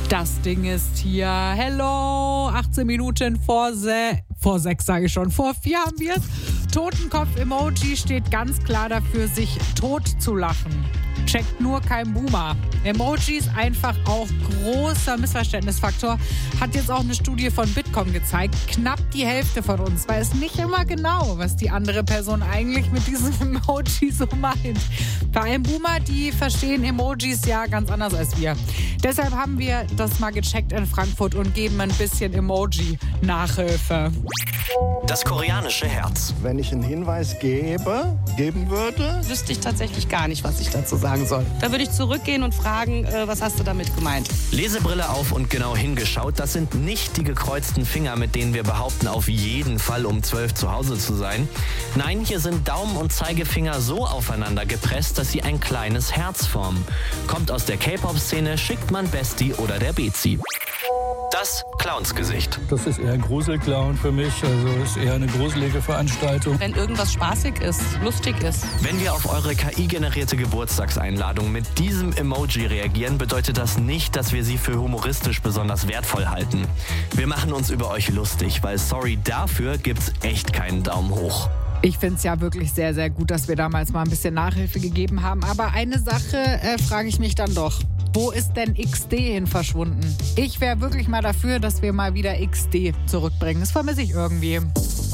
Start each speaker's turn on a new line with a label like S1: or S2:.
S1: Das Ding ist hier. Hello, 18 Minuten vor 6 sage ich schon. Vor 4 haben wir es. Totenkopf-Emoji steht ganz klar dafür, sich tot zu lachen. Checkt nur kein Boomer. Emojis einfach auch großer Missverständnisfaktor. Hat jetzt auch eine Studie von Bitkom gezeigt. Knapp die Hälfte von uns weiß nicht immer genau, was die andere Person eigentlich mit diesem Emoji so meint. Vor allem Boomer, die verstehen Emojis ja ganz anders als wir. Deshalb haben wir das mal gecheckt in Frankfurt und geben ein bisschen Emoji-Nachhilfe.
S2: Das koreanische Herz.
S3: Wenn ich einen Hinweis geben würde,
S4: Wüsste ich tatsächlich gar nicht, was ich dazu sagen soll. Da würde ich zurückgehen und fragen, was hast du damit gemeint?
S2: Lesebrille auf und genau hingeschaut. Das sind nicht die gekreuzten Finger, mit denen wir behaupten, auf jeden Fall um 12 zu Hause zu sein. Nein, hier sind Daumen und Zeigefinger so aufeinander gepresst, dass sie ein kleines Herz formen. Kommt aus der K-Pop-Szene, schickt man Bestie oder der Bezi. Das Clownsgesicht.
S5: Das ist eher ein Gruselclown für mich, also ist eher eine gruselige Veranstaltung.
S4: Wenn irgendwas spaßig ist, lustig ist.
S2: Wenn wir auf eure KI-generierte Geburtstagseinladung mit diesem Emoji reagieren, bedeutet das nicht, dass wir sie für humoristisch besonders wertvoll halten. Wir machen uns über euch lustig, weil sorry dafür gibt's echt keinen Daumen hoch.
S1: Ich finde es ja wirklich sehr, sehr gut, dass wir damals mal ein bisschen Nachhilfe gegeben haben. Aber eine Sache frage ich mich dann doch. Wo ist denn XD hin verschwunden? Ich wäre wirklich mal dafür, dass wir mal wieder XD zurückbringen. Das vermisse ich irgendwie.